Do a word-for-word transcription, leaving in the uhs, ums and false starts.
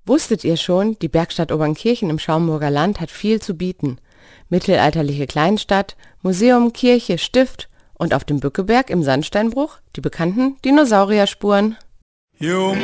Wusstet ihr schon, die Bergstadt Obernkirchen im Schaumburger Land hat viel zu bieten. Mittelalterliche Kleinstadt, Museum, Kirche, Stift und auf dem Bückeberg im Sandsteinbruch die bekannten Dinosaurierspuren. You